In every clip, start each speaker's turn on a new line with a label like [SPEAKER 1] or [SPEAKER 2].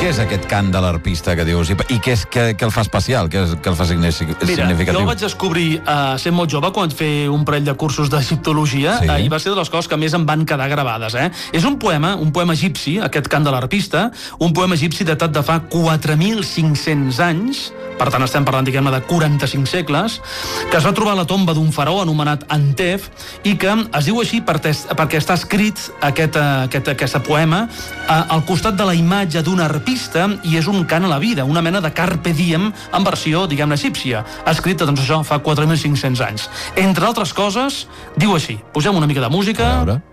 [SPEAKER 1] Què és aquest cant de l'arpista que dius? I què el fa especial? Què el fa significatiu?
[SPEAKER 2] Mira, jo el vaig descobrir sent molt jove, quan vaig fer un parell de cursos d'egiptologia, i va ser de les coses que més em van quedar gravades. És un poema egipci, aquest cant de l'arpista, un poema egipci datat de fa 4.500 anys, per tant estem parlant, diguem-ne, de 45 segles, que es va trobar a la tomba d'un faraó anomenat Antef, i que es diu així perquè està escrit aquest poema al costat de la imatge d'un arpista, i és un cant a la vida, una mena de carpe diem en versió, diguem-ne, egípcia, escrita, doncs això, fa 4.500 anys. Entre altres coses, diu així, posem una mica de música.
[SPEAKER 1] A veure.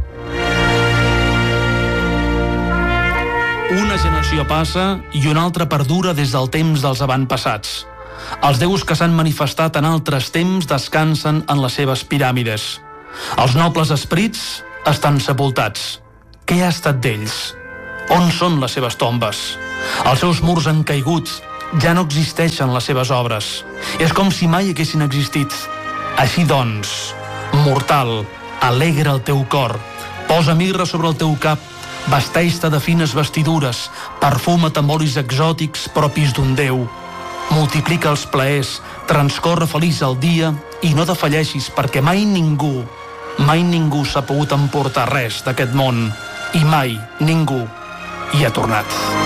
[SPEAKER 2] Una generació passa i una altra perdura des del temps dels avantpassats. Els déus que s'han manifestat en altres temps descansen en les seves piràmides. Els nobles esprits estan sepultats. Què ha estat d'ells? On són les seves tombes? Els seus murs han caigut, ja no existeixen les seves obres. És com si mai haguessin existit. Així doncs, mortal, alegra el teu cor, posa mirra sobre el teu cap, vesteix-te de fines vestidures, perfuma't amb olis exòtics propis d'un déu. Multiplica els plaers, transcorre feliç el dia i no defalleixis, perquè mai ningú s'ha pogut emportar res d'aquest món i mai ningú hi ha tornat.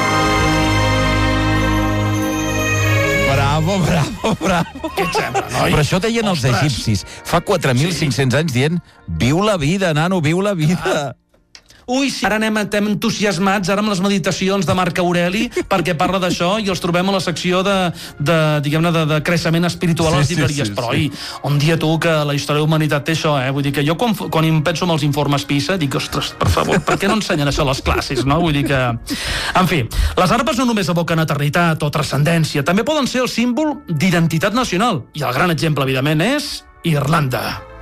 [SPEAKER 1] Bravo.
[SPEAKER 2] Què et sembla, noi?
[SPEAKER 1] Però això deien els egipcis fa 4.500 anys dient viu la vida, nano, viu la vida.
[SPEAKER 2] Ui, sí, ara estem entusiasmats ara amb les meditacions de Marc Aureli perquè parla d'això i els trobem a la secció diguem-ne, de creixement espiritual a les llibreries. Però, un dia tu que la història de la humanitat té això, vull dir que jo quan em penso en els informes PISA dic, ostres, per favor, per què no ensenyen això a les classes, no? Vull dir que... En fi, les arpes no només evoquen eternitat o transcendència, també poden ser el símbol d'identitat nacional. I el gran exemple, evidentment, és Irlanda.